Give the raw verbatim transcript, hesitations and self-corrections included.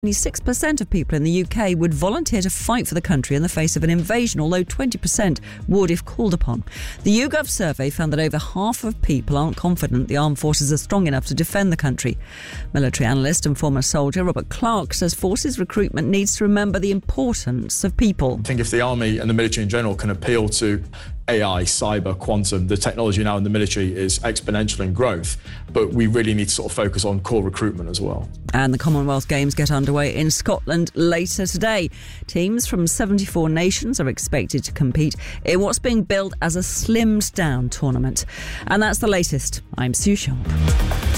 Only six percent of people in the U K would volunteer to fight for the country in the face of an invasion, although twenty percent would if called upon. The YouGov survey found that over half of people aren't confident the armed forces are strong enough to defend the country. Military analyst and former soldier Robert Clark says forces recruitment needs to remember the importance of people. I think if the army and the military in general can appeal to A I, cyber, quantum, the technology now in the military is exponential in growth, but we really need to sort of focus on core recruitment as well. And the Commonwealth Games get underway in Scotland later today. Teams from seventy-four nations are expected to compete in what's being billed as a slimmed down tournament. And that's the latest. I'm Sue Sharp.